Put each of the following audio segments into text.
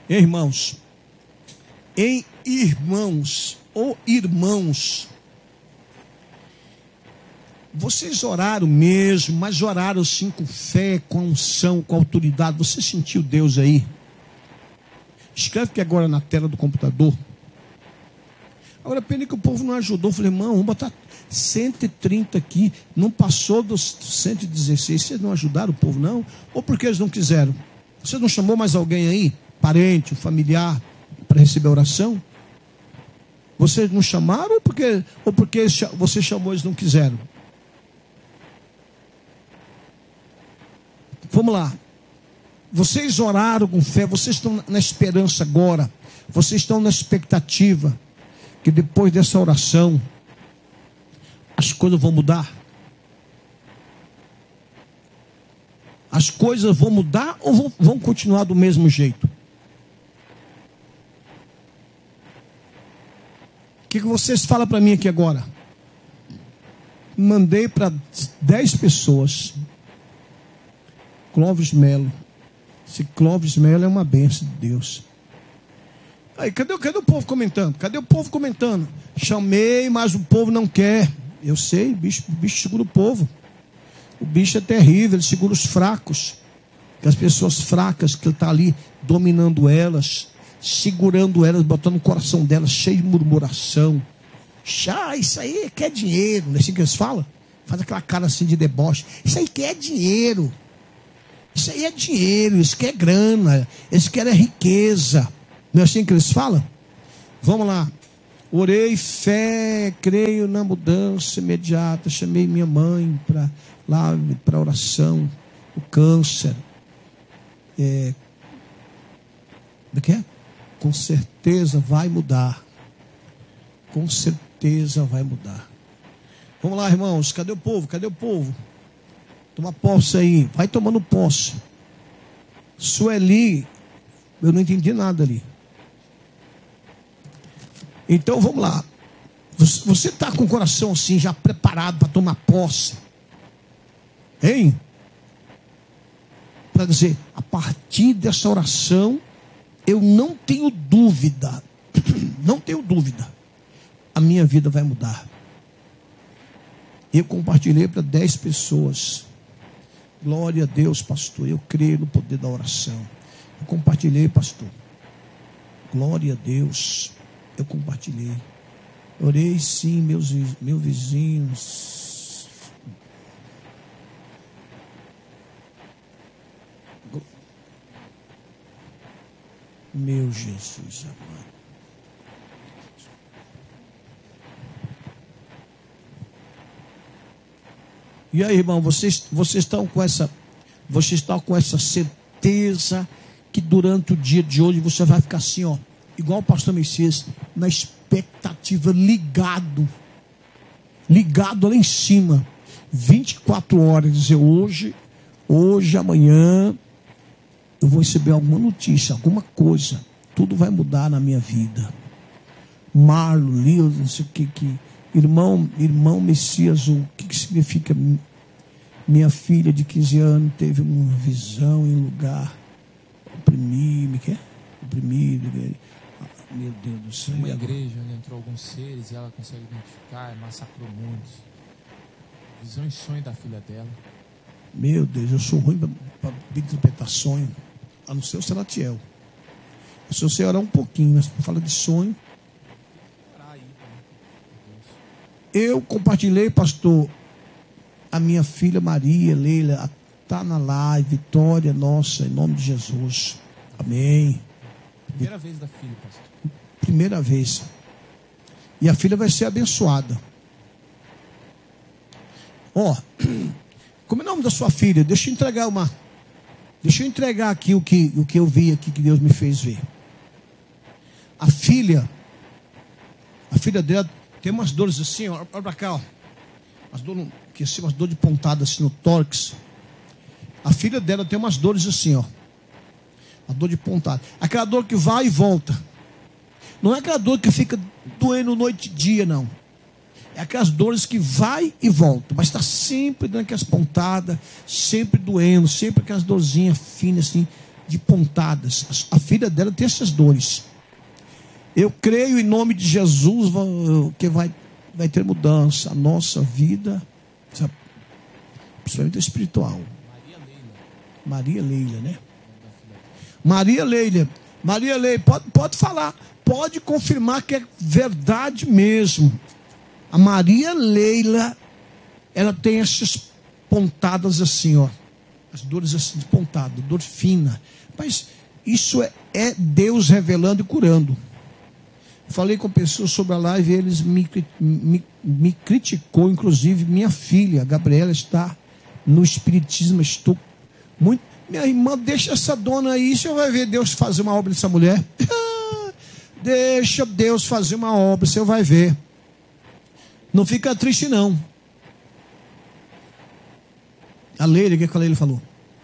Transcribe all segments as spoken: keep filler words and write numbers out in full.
Em irmãos, em irmãos ou irmãos, vocês oraram mesmo, mas oraram sim com fé, com unção, com autoridade. Você sentiu Deus aí? Escreve aqui agora na tela do computador. Agora, pena que o povo não ajudou. Eu falei, irmão, vamos botar cento e trinta aqui. Não passou dos cento e dezesseis. Vocês não ajudaram o povo, não? Ou porque eles não quiseram? Você não chamou mais alguém aí? Parente, familiar, para receber a oração? Vocês não chamaram ou porque, ou porque você chamou e eles não quiseram? Vamos lá. Vocês oraram com fé, vocês estão na esperança agora. Vocês estão na expectativa que depois dessa oração as coisas vão mudar. As coisas vão mudar ou vão, vão continuar do mesmo jeito? O que, que vocês falam para mim aqui agora? Mandei para dez pessoas. Clóvis Melo. Esse Clóvis Melo é uma bênção de Deus. Aí, cadê, cadê o povo comentando? Cadê o povo comentando? Chamei, mas o povo não quer. Eu sei, o bicho, o bicho segura o povo. O bicho é terrível, ele segura os fracos. Que as pessoas fracas, que ele está ali dominando elas, segurando elas, botando o coração delas cheio de murmuração. Ah, isso aí quer dinheiro. Não é assim que eles falam? Faz aquela cara assim de deboche. Isso aí quer dinheiro. Isso aí é dinheiro, isso que é grana, isso que é riqueza. Não é assim que eles falam? Vamos lá. Orei, fé, creio na mudança imediata. Chamei minha mãe para lá para oração. O câncer. É, o que é? Com certeza vai mudar. Com certeza vai mudar. Vamos lá, irmãos. Cadê o povo? Cadê o povo? Toma posse aí. Vai tomando posse. Sueli, eu não entendi nada ali. Então vamos lá. Você está com o coração assim, já preparado para tomar posse? Hein? Para dizer, a partir dessa oração, eu não tenho dúvida, não tenho dúvida, a minha vida vai mudar. Eu compartilhei para dez pessoas. Glória a Deus, pastor. Eu creio no poder da oração. Eu compartilhei, pastor. Glória a Deus. Eu compartilhei. Orei sim, meus, meus vizinhos. Meu Jesus amado. E aí, irmão, vocês, vocês estão com essa, vocês estão com essa certeza que durante o dia de hoje você vai ficar assim, ó, igual o pastor Messias, na expectativa, ligado, ligado lá em cima, vinte e quatro horas, dizer hoje, hoje, amanhã, eu vou receber alguma notícia, alguma coisa, tudo vai mudar na minha vida. Marlon, Lilo, não sei o que que... Irmão, irmão Messias, o que, que significa? Minha filha de quinze anos teve uma visão em lugar oprimido, que é? Oprimido, meu Deus do céu. Uma igreja onde entrou alguns seres e ela consegue identificar, massacrou muitos. Visão e sonho da filha dela. Meu Deus, eu sou ruim para interpretar sonho, a não ser o Seratiel. Se eu sei orar um pouquinho, mas para falar de sonho. Eu compartilhei, pastor, a minha filha Maria, Leila, está na live, vitória nossa, em nome de Jesus. Amém. Primeira vez da filha, pastor. Primeira vez. E a filha vai ser abençoada. Ó, como é o nome da sua filha? Deixa eu entregar uma. Deixa eu entregar aqui o que, o que eu vi aqui, que Deus me fez ver. A filha, a filha dela tem umas dores assim, ó, olha pra cá, ó. As dores, que assim, umas dores de pontada assim no tórax. A filha dela tem umas dores assim, ó. Uma dor de pontada. Aquela dor que vai e volta. Não é aquela dor que fica doendo noite e dia, não. É aquelas dores que vai e volta. Mas está sempre dando aquelas pontadas, sempre doendo, sempre aquelas dorzinhas finas assim, de pontadas. A filha dela tem essas dores. Eu creio em nome de Jesus que vai, vai ter mudança. A nossa vida, principalmente espiritual. Maria Leila, né? Maria Leila. Maria Leila, pode, pode falar. Pode confirmar que é verdade mesmo. A Maria Leila, ela tem essas pontadas assim, ó. As dores assim, de pontada, dor fina. Mas isso é, é Deus revelando e curando. Falei com pessoas sobre a live e eles me, me, me criticou, inclusive minha filha, a Gabriela, está no espiritismo. Estou muito... Minha irmã, deixa essa dona aí, você vai ver Deus fazer uma obra nessa mulher. Deixa Deus fazer uma obra, você vai ver. Não fica triste, não. A Leila, o que, que a Leila falou?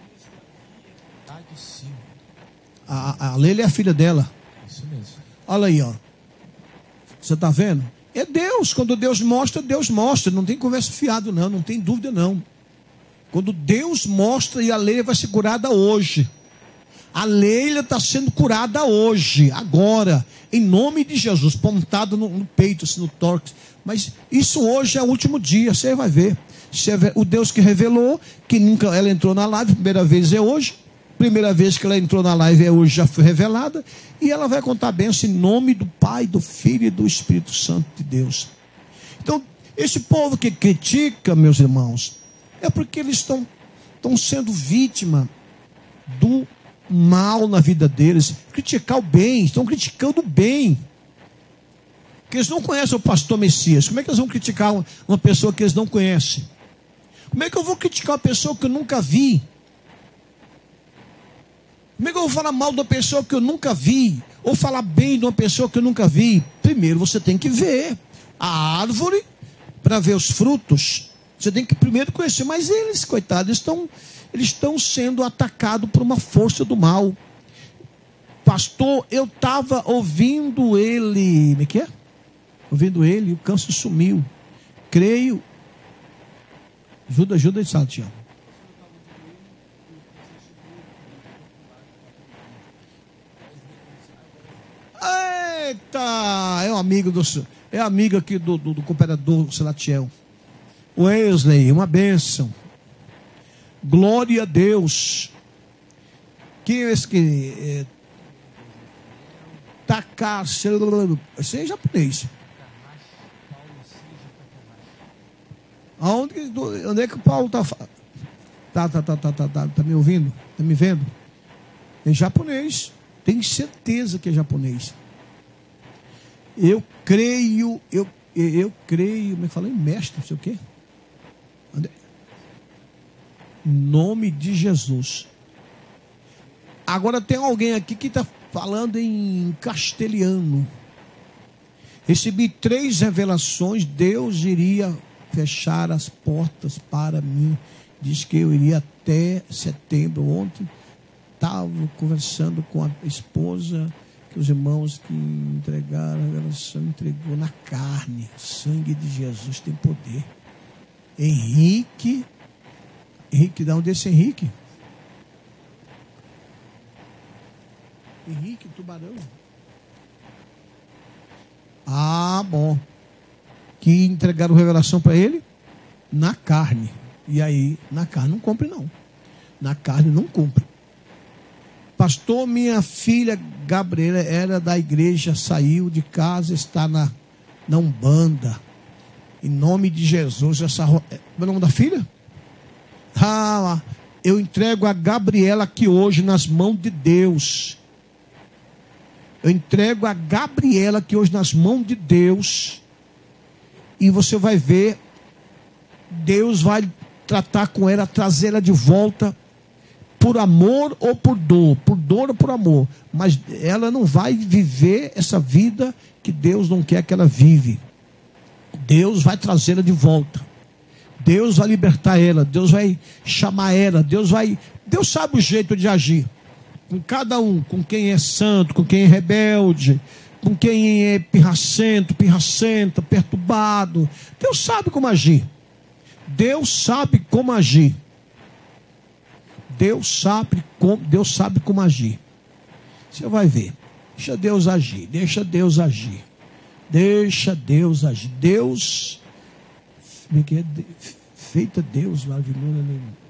A, a Leila é a filha dela. Isso mesmo. Olha aí, ó. Você está vendo? É Deus. Quando Deus mostra, Deus mostra. Não tem conversa fiado, não. Não tem dúvida, não. Quando Deus mostra, e a Leila vai ser curada hoje. A Leila está sendo curada hoje, agora, em nome de Jesus, pontada no, no peito, assim, no tórax. Mas isso hoje é o último dia, você vai ver. Você é o Deus que revelou, que nunca ela entrou na live, primeira vez é hoje. Primeira vez que ela entrou na live é hoje, já foi revelada. E ela vai contar a bênção em nome do Pai, do Filho e do Espírito Santo de Deus. Então, esse povo que critica, meus irmãos, é porque eles estão, estão sendo vítima do mal na vida deles. Criticar o bem, estão criticando o bem. Porque eles não conhecem o pastor Messias. Como é que eles vão criticar uma pessoa que eles não conhecem? Como é que eu vou criticar uma pessoa que eu nunca vi? Como é que eu vou falar mal de uma pessoa que eu nunca vi? Ou falar bem de uma pessoa que eu nunca vi? Primeiro você tem que ver a árvore para ver os frutos. Você tem que primeiro conhecer. Mas eles, coitados, estão, eles estão sendo atacados por uma força do mal. Pastor, eu estava ouvindo ele. Como é que é? Ouvindo ele, o câncer sumiu. Creio. Ajuda, ajuda aí, Saltião. Eita, é um amigo do, é amigo aqui do, do, do cooperador Salatiel. Wesley, uma bênção. Glória a Deus. Quem é esse que é, Takashi? Esse é japonês. Aonde, onde é que o Paulo está? Tá, tá, tá, tá, tá, tá, tá me ouvindo? Tá me vendo? É japonês. Tenho certeza que é japonês. Eu creio, eu, eu creio, como é que falei? Mestre, não sei o quê. Em nome de Jesus. Agora tem alguém aqui que está falando em castelhano. Recebi três revelações. Deus iria fechar as portas para mim. Diz que eu iria até setembro. Ontem estava conversando com a esposa, que os irmãos que entregaram a revelação entregou na carne. O sangue de Jesus tem poder. Henrique, Henrique, dá onde é esse Henrique? Henrique Tubarão. Ah, bom. Que entregaram revelação para ele na carne. E aí, na carne não cumpre, não. Na carne não cumpre. Pastor, minha filha Gabriela era da igreja, saiu de casa, está na, na Umbanda. Em nome de Jesus, essa. Qual é o nome da filha? Ah, eu entrego a Gabriela aqui hoje nas mãos de Deus. Eu entrego a Gabriela aqui hoje nas mãos de Deus. E você vai ver, Deus vai tratar com ela, trazer ela de volta, por amor ou por dor, por dor ou por amor. Mas ela não vai viver essa vida que Deus não quer que ela vive. Deus vai trazê-la de volta. Deus vai libertar ela. Deus vai chamar ela. Deus vai... Deus sabe o jeito de agir. Com cada um. Com quem é santo, com quem é rebelde, com quem é pirracento, pirracenta, perturbado. Deus sabe como agir. Deus sabe como agir. Deus sabe como, Deus sabe como agir. Você vai ver. Deixa Deus agir, deixa Deus agir. Deixa Deus agir. Deus, feita Deus, maravilhoso.